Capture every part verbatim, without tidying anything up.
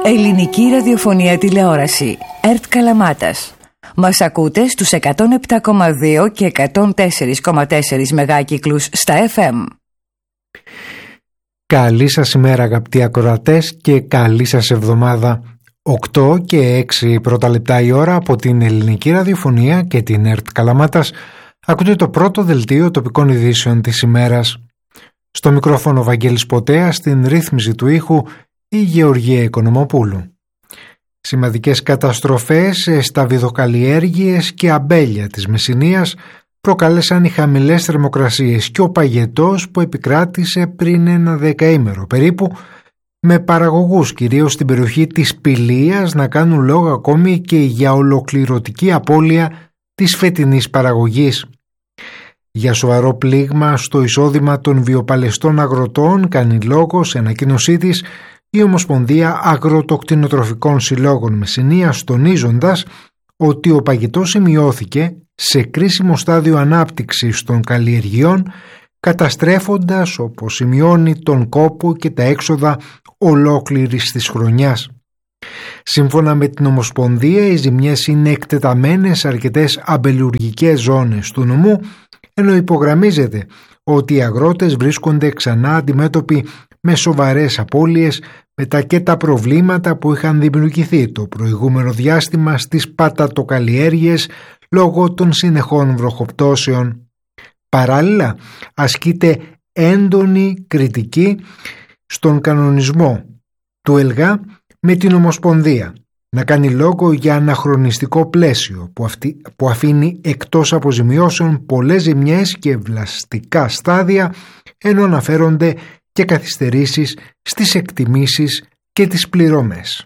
Ελληνική ραδιοφωνία τηλεόραση. ΕΡΤ Καλαμάτας. Μας ακούτε στους εκατόν επτά κόμμα δύο και εκατόν τέσσερα κόμμα τέσσερα μεγάκυκλους στα εφ εμ. Καλή σας ημέρα αγαπητοί ακροατές και καλή σας εβδομάδα. οκτώ και έξι πρώτα λεπτά η ώρα από την Ελληνική ραδιοφωνία και την ΕΡΤ Καλαμάτας. Ακούτε το πρώτο δελτίο τοπικών ειδήσεων της ημέρας. Στο μικρόφωνο Βαγγέλης Ποτέας, στην ρύθμιση του ήχου η Γεωργία Οικονομοπούλου. Σημαντικές καταστροφές στα βιδοκαλλιέργειες και αμπέλια της Μεσσηνίας προκάλεσαν οι χαμηλές θερμοκρασίες και ο παγετός που επικράτησε πριν ένα δεκαήμερο περίπου, με παραγωγούς κυρίως στην περιοχή της Πηλίας να κάνουν λόγο ακόμη και για ολοκληρωτική απώλεια της φετινής παραγωγής. Για σοβαρό πλήγμα στο εισόδημα των βιοπαλαιστών αγροτών κάνει λόγο σε ανακοίνωσή της η Ομοσπονδία Αγροτοκτηνοτροφικών Συλλόγων Μεσσηνίας, τονίζοντας ότι ο παγετός σημειώθηκε σε κρίσιμο στάδιο ανάπτυξης των καλλιεργειών, καταστρέφοντας, όπως σημειώνει, τον κόπο και τα έξοδα ολόκληρης της χρονιάς. Σύμφωνα με την Ομοσπονδία, οι ζημιές είναι εκτεταμένες σε αρκετές αμπελουργικές ζώνες του νομού, ενώ υπογραμμίζεται ότι οι αγρότες βρίσκονται ξανά αντιμέτωποι με σοβαρές απώλειες μετά και τα προβλήματα που είχαν δημιουργηθεί το προηγούμενο διάστημα στις πατατοκαλλιέργειες λόγω των συνεχών βροχοπτώσεων. Παράλληλα, ασκείται έντονη κριτική στον κανονισμό του ΕΛΓΑ με την Ομοσπονδία να κάνει λόγο για αναχρονιστικό πλαίσιο που, αυτή, που αφήνει εκτός αποζημιώσεων πολλές ζημιές και βλαστικά στάδια, ενώ αναφέρονται και καθυστερήσεις στις εκτιμήσεις και τις πληρωμές.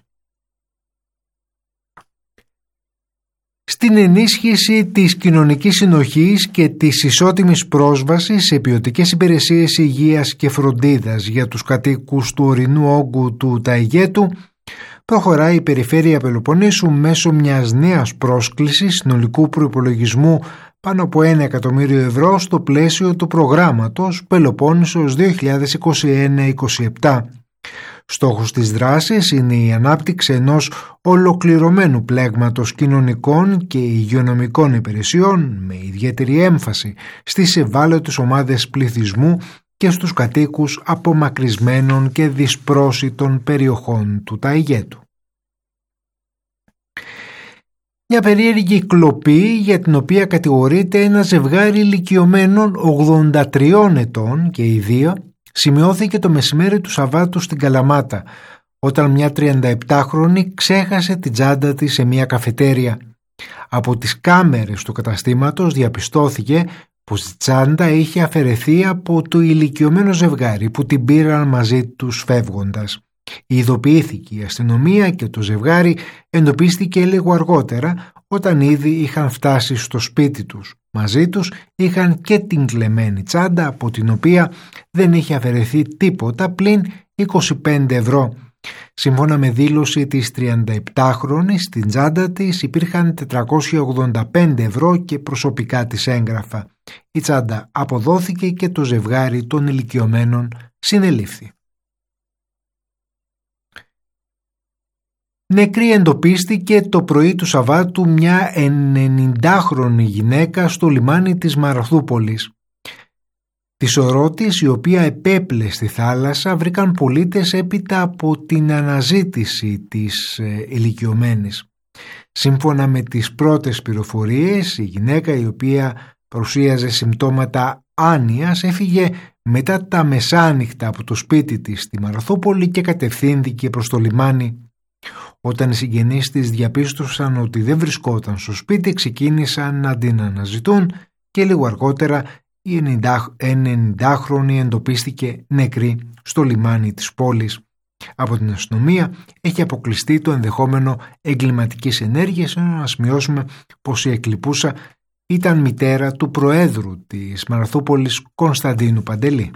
Στην ενίσχυση της κοινωνικής συνοχής και της ισότιμης πρόσβασης σε ποιοτικές υπηρεσίες υγείας και φροντίδας για τους κατοίκους του ορεινού όγκου του Ταιγέτου, προχωράει η Περιφέρεια Πελοποννήσου μέσω μιας νέας πρόσκλησης συνολικού προϋπολογισμού πάνω από ένα εκατομμύριο ευρώ στο πλαίσιο του προγράμματος Πελοπόννησος δύο χιλιάδες είκοσι ένα είκοσι επτά. Στόχος της δράσης είναι η ανάπτυξη ενός ολοκληρωμένου πλέγματος κοινωνικών και υγειονομικών υπηρεσιών με ιδιαίτερη έμφαση στις ευάλωτες ομάδες πληθυσμού και στους κατοίκους απομακρυσμένων και δυσπρόσιτων περιοχών του Ταιγέτου. Μια περίεργη κλοπή για την οποία κατηγορείται ένα ζευγάρι ηλικιωμένων ογδόντα τριών ετών και οι δύο σημειώθηκε το μεσημέρι του Σαββάτου στην Καλαμάτα, όταν μια τριανταεπτάχρονη ξέχασε την τσάντα της σε μια καφετέρια. Από τις κάμερες του καταστήματος διαπιστώθηκε πως η τσάντα είχε αφαιρεθεί από το ηλικιωμένο ζευγάρι που την πήραν μαζί τους φεύγοντας. Ειδοποιήθηκε η αστυνομία και το ζευγάρι εντοπίστηκε λίγο αργότερα, όταν ήδη είχαν φτάσει στο σπίτι τους. Μαζί τους είχαν και την κλεμμένη τσάντα, από την οποία δεν είχε αφαιρεθεί τίποτα πλην είκοσι πέντε ευρώ. Σύμφωνα με δήλωση της τριανταεπτάχρονης, στην τσάντα της υπήρχαν τετρακόσια ογδόντα πέντε ευρώ και προσωπικά της έγγραφα. Η τσάντα αποδόθηκε και το ζευγάρι των ηλικιωμένων συνελήφθη. Νεκρή εντοπίστηκε το πρωί του Σαββάτου μια ενενηντάχρονη γυναίκα στο λιμάνι της Μαραθούπολης. Τη σωρό της, η οποία επέπλε στη θάλασσα, βρήκαν πολίτες έπειτα από την αναζήτηση της ε, ηλικιωμένης. Σύμφωνα με τις πρώτες πληροφορίες, η γυναίκα, η οποία παρουσίαζε συμπτώματα άνοιας, έφυγε μετά τα μεσάνυχτα από το σπίτι της στη Μαραθούπολη και κατευθύνθηκε προς το λιμάνι. Όταν οι συγγενείς της διαπίστωσαν ότι δεν βρισκόταν στο σπίτι, ξεκίνησαν να την αναζητούν και λίγο αργότερα η ενενηντάχρονη εντοπίστηκε νεκρή στο λιμάνι της πόλης. Από την αστυνομία έχει αποκλειστεί το ενδεχόμενο εγκληματικής ενέργειας, ενώ να σημειώσουμε πως η εκλειπούσα ήταν μητέρα του Προέδρου της Μαραθούπολης, Κωνσταντίνου Παντελή.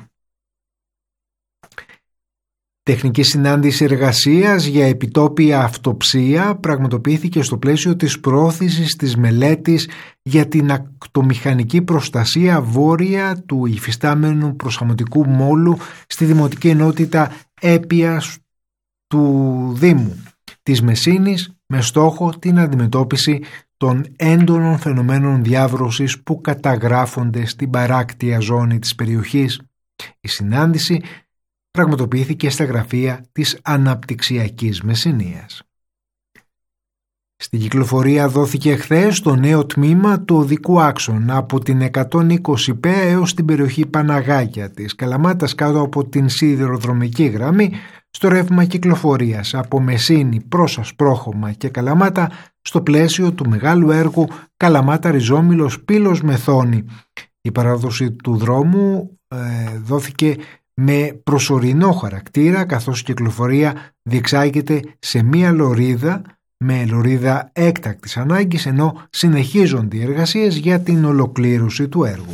Τεχνική συνάντηση εργασίας για επιτόπια αυτοψία πραγματοποιήθηκε στο πλαίσιο της προώθησης της μελέτης για την ακτομηχανική προστασία βόρεια του υφιστάμενου προσαμωτικού μόλου στη Δημοτική Ενότητα Έπειας του Δήμου. της Μεσίνης με στόχο την αντιμετώπιση των έντονων φαινομένων διάβρωσης που καταγράφονται στην παράκτια ζώνη της περιοχής. Η συνάντηση πραγματοποιήθηκε στα γραφεία της Αναπτυξιακής Μεσσηνίας. Στην κυκλοφορία δόθηκε χθες το νέο τμήμα του οδικού άξονα από την εκατόν είκοσι π έως την περιοχή Παναγάκια της Καλαμάτας κάτω από την σιδηροδρομική γραμμή στο ρεύμα κυκλοφορίας από Μεσίνη προς Ασπρόχωμα και Καλαμάτα στο πλαίσιο του μεγάλου έργου Καλαμάτα Ριζόμυλος Πύλος Μεθόνη. Η παράδοση του δρόμου ε, δόθηκε με προσωρινό χαρακτήρα καθώς η κυκλοφορία διεξάγεται σε μία λωρίδα με λωρίδα έκτακτης ανάγκης ενώ συνεχίζονται οι εργασίες για την ολοκλήρωση του έργου.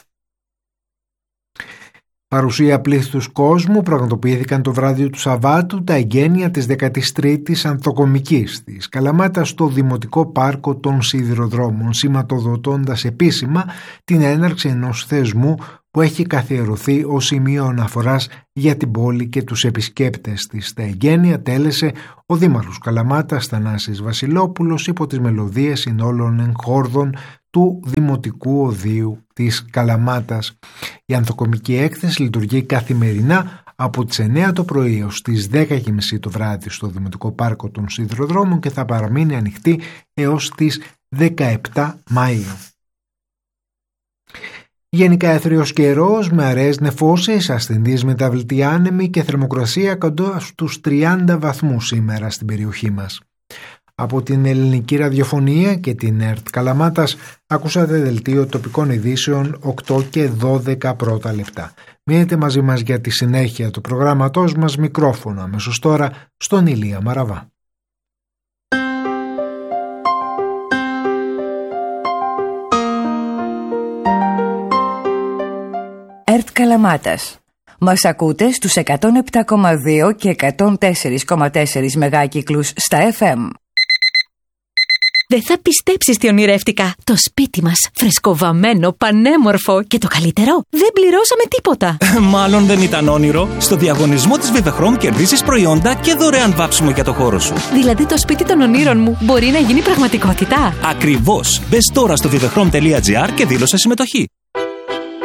Παρουσία πλήθους κόσμου πραγματοποιήθηκαν το βράδυ του Σαββάτου τα εγγένεια της δέκατης τρίτης Ανθοκομικής της Καλαμάτα στο Δημοτικό Πάρκο των Σιδηροδρόμων, σηματοδοτώντας επίσημα την έναρξη ενός θεσμού που έχει καθιερωθεί ως σημείο αναφοράς για την πόλη και τους επισκέπτες της. Τα εγγένεια τέλεσε ο Δήμαρχος Καλαμάτας Θανάσης Βασιλόπουλος υπό τις μελωδίες συνόλων εγχόρδων του Δημοτικού Οδείου της Καλαμάτας. Η ανθοκομική έκθεση λειτουργεί καθημερινά από τις εννιά το πρωί ως τις δέκα και μισή το βράδυ στο Δημοτικό Πάρκο των Σιδηροδρόμων και θα παραμείνει ανοιχτή έως τις δεκαεπτά Μαΐου. Γενικά έθριος καιρός με αραιές νεφώσεις, ασθενείς μεταβλητή άνεμη και θερμοκρασία κοντά στους τριάντα βαθμούς σήμερα στην περιοχή μας. Από την Ελληνική Ραδιοφωνία και την ΕΡΤ Καλαμάτας ακούσατε δελτίο τοπικών ειδήσεων οκτώ και δώδεκα πρώτα λεπτά. Μείνετε μαζί μας για τη συνέχεια του προγράμματός μας. Μικρόφωνο αμέσως τώρα στον Ηλία Μαραβά. ΕΡΤ Καλαμάτας. Μας ακούτε στους εκατόν επτά κόμμα δύο και εκατόν τέσσερα κόμμα τέσσερα μεγάκυκλους στα εφ εμ. Δεν θα πιστέψεις τι ονειρεύτηκα. Το σπίτι μας, φρεσκοβαμμένο, πανέμορφο και το καλύτερο, δεν πληρώσαμε τίποτα. Μάλλον δεν ήταν όνειρο. Στο διαγωνισμό της Vivechrom κερδίζεις προϊόντα και δωρεάν βάψιμο για το χώρο σου. Δηλαδή το σπίτι των ονείρων μου μπορεί να γίνει πραγματικότητα. Ακριβώς. Μπες τώρα στο vivechrom τελεία gr και δήλωσε συμμετοχή.